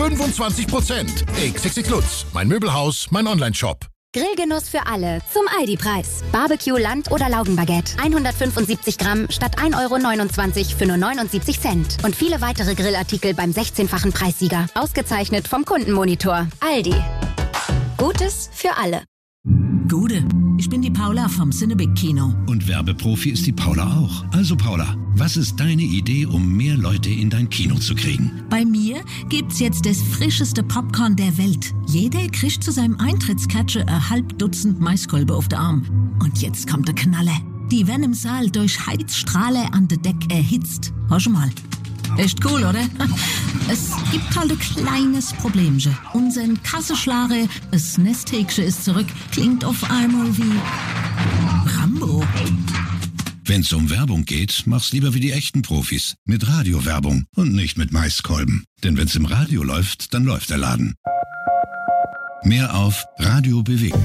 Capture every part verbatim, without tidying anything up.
fünfundzwanzig Prozent. X X X Lutz, mein Möbelhaus, mein Onlineshop. Grillgenuss für alle zum Aldi-Preis. Barbecue, Land- oder Laugenbaguette. hundertfünfundsiebzig Gramm statt ein Euro neunundzwanzig für nur neunundsiebzig Cent. Und viele weitere Grillartikel beim sechzehnfachen Preissieger. Ausgezeichnet vom Kundenmonitor. Aldi. Gutes für alle. Gude, ich bin die Paula vom Cinebig Kino. Und Werbeprofi ist die Paula auch. Also Paula, was ist deine Idee, um mehr Leute in dein Kino zu kriegen? Bei mir gibt's jetzt das frischeste Popcorn der Welt. Jeder kriegt zu seinem Eintrittscatcher ein halb Dutzend Maiskolbe auf den Arm. Und jetzt kommt der Knaller. Die werden im Saal durch Heizstrahler an der Deck erhitzt. Hör schon mal. Echt cool, oder? Es gibt halt ein kleines Problemchen. Unser Kassenschlager, das Nesthäkchen ist zurück, klingt auf einmal wie Rambo. Wenn's um Werbung geht, mach's lieber wie die echten Profis. Mit Radiowerbung und nicht mit Maiskolben. Denn wenn's im Radio läuft, dann läuft der Laden. Mehr auf Radio bewegen.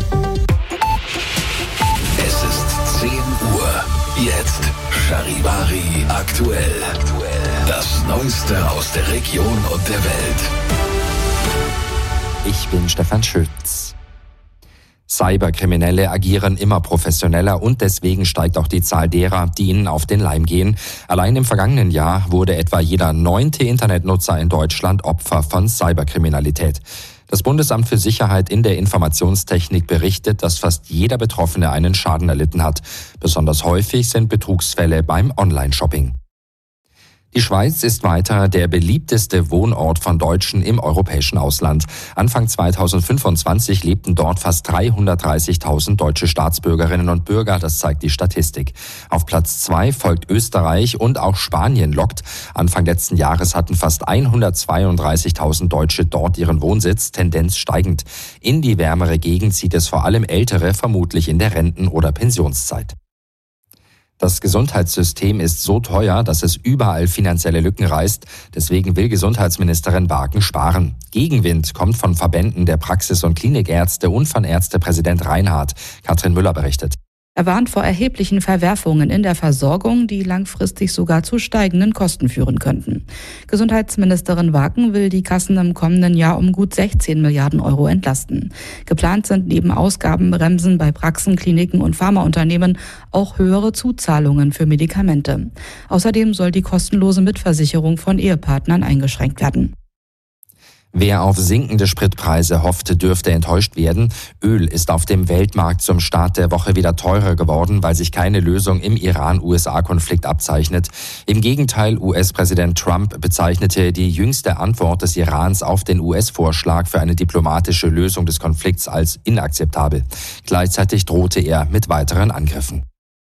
Es ist zehn Uhr. Jetzt Charivari aktuell. Das Neueste aus der Region und der Welt. Ich bin Stefan Schütz. Cyberkriminelle agieren immer professioneller und deswegen steigt auch die Zahl derer, die ihnen auf den Leim gehen. Allein im vergangenen Jahr wurde etwa jeder neunte Internetnutzer in Deutschland Opfer von Cyberkriminalität. Das Bundesamt für Sicherheit in der Informationstechnik berichtet, dass fast jeder Betroffene einen Schaden erlitten hat. Besonders häufig sind Betrugsfälle beim Online-Shopping. Die Schweiz ist weiter der beliebteste Wohnort von Deutschen im europäischen Ausland. Anfang zweitausendfünfundzwanzig lebten dort fast dreihundertdreißigtausend deutsche Staatsbürgerinnen und Bürger, das zeigt die Statistik. Auf Platz zwei folgt Österreich und auch Spanien lockt. Anfang letzten Jahres hatten fast hundertzweiunddreißigtausend Deutsche dort ihren Wohnsitz, Tendenz steigend. In die wärmere Gegend zieht es vor allem Ältere, vermutlich in der Renten- oder Pensionszeit. Das Gesundheitssystem ist so teuer, dass es überall finanzielle Lücken reißt. Deswegen will Gesundheitsministerin Wagen sparen. Gegenwind kommt von Verbänden der Praxis- und Klinikärzte und von Ärztepräsident Reinhardt. Katrin Müller berichtet. Er warnt vor erheblichen Verwerfungen in der Versorgung, die langfristig sogar zu steigenden Kosten führen könnten. Gesundheitsministerin Wagen will die Kassen im kommenden Jahr um gut sechzehn Milliarden Euro entlasten. Geplant sind neben Ausgabenbremsen bei Praxen, Kliniken und Pharmaunternehmen auch höhere Zuzahlungen für Medikamente. Außerdem soll die kostenlose Mitversicherung von Ehepartnern eingeschränkt werden. Wer auf sinkende Spritpreise hoffte, dürfte enttäuscht werden. Öl ist auf dem Weltmarkt zum Start der Woche wieder teurer geworden, weil sich keine Lösung im Iran-U S A-Konflikt abzeichnet. Im Gegenteil, U S-Präsident Trump bezeichnete die jüngste Antwort des Irans auf den U S-Vorschlag für eine diplomatische Lösung des Konflikts als inakzeptabel. Gleichzeitig drohte er mit weiteren Angriffen.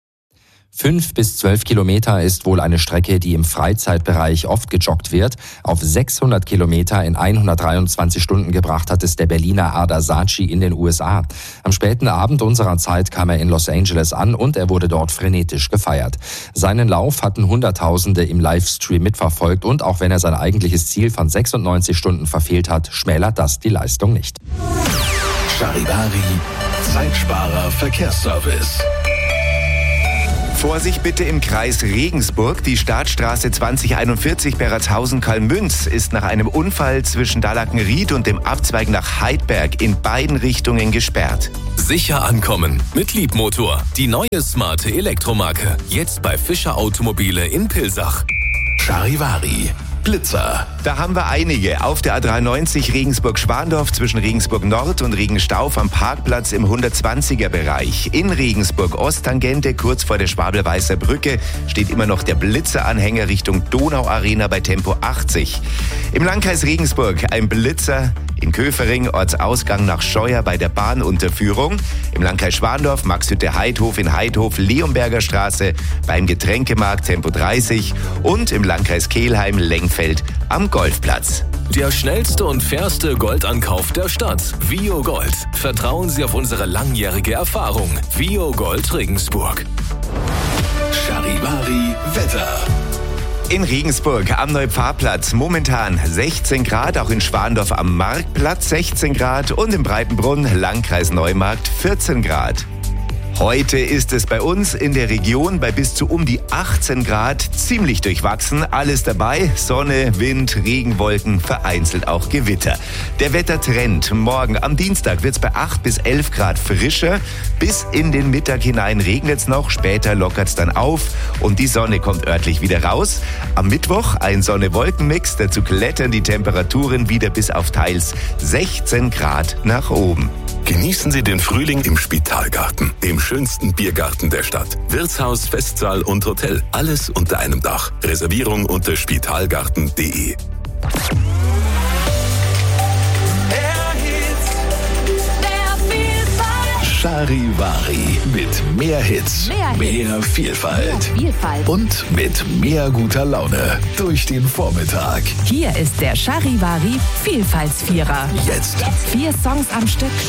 Fünf bis zwölf Kilometer ist wohl eine Strecke, die im Freizeitbereich oft gejoggt wird. Auf sechshundert Kilometer in hundertdreiundzwanzig Stunden gebracht hat es der Berliner Ardar Saci in den U S A. Am späten Abend unserer Zeit kam er in Los Angeles an und er wurde dort frenetisch gefeiert. Seinen Lauf hatten Hunderttausende im Livestream mitverfolgt und auch wenn er sein eigentliches Ziel von sechsundneunzig Stunden verfehlt hat, schmälert das die Leistung nicht. Charivari, Zeitsparer Verkehrsservice. Vorsicht bitte im Kreis Regensburg. Die Startstraße zwanzig einundvierzig Beratshausen-Kalmünz ist nach einem Unfall zwischen Dahlackenried und dem Abzweig nach Heidberg in beiden Richtungen gesperrt. Sicher ankommen mit Liebmotor. Die neue smarte Elektromarke. Jetzt bei Fischer Automobile in Pilsach. Charivari. Blitzer. Da haben wir einige. Auf der A dreiundneunzig Regensburg-Schwandorf zwischen Regensburg Nord und Regenstauf am Parkplatz im hundertzwanziger Bereich. In Regensburg Osttangente, kurz vor der Schwabel-Weißer Brücke, steht immer noch der Blitzer-Anhänger Richtung Donauarena bei Tempo achtzig. Im Landkreis Regensburg ein Blitzer in Köfering, Ortsausgang nach Scheuer bei der Bahnunterführung. Im Landkreis Schwandorf, Maxhütte-Heidhof in Heidhof, Leonberger Straße beim Getränkemarkt Tempo dreißig und im Landkreis Kelheim, Lengfeld am Golfplatz. Der schnellste und fairste Goldankauf der Stadt. Vio Gold. Vertrauen Sie auf unsere langjährige Erfahrung. Vio Gold Regensburg. Charivari Wetter. In Regensburg am Neupfarrplatz momentan sechzehn Grad, auch in Schwandorf am Marktplatz sechzehn Grad und im Breitenbrunn, Landkreis Neumarkt, vierzehn Grad. Heute ist es bei uns in der Region bei bis zu um die achtzehn Grad ziemlich durchwachsen. Alles dabei, Sonne, Wind, Regenwolken, vereinzelt auch Gewitter. Der Wettertrend: Morgen am Dienstag wird es bei acht bis elf Grad frischer. Bis in den Mittag hinein regnet es noch, später lockert es dann auf und die Sonne kommt örtlich wieder raus. Am Mittwoch ein Sonne-Wolken-Mix, dazu klettern die Temperaturen wieder bis auf teils sechzehn Grad nach oben. Genießen Sie den Frühling im Spitalgarten, dem schönsten Biergarten der Stadt. Wirtshaus, Festsaal und Hotel, alles unter einem Dach. Reservierung unter spitalgarten punkt de. Charivari mit mehr Hits, mehr, Hits. mehr Vielfalt. mehr Vielfalt Und mit mehr guter Laune durch den Vormittag. Hier ist der Charivari Vielfaltsvierer. Jetzt. Vier Songs am Stück.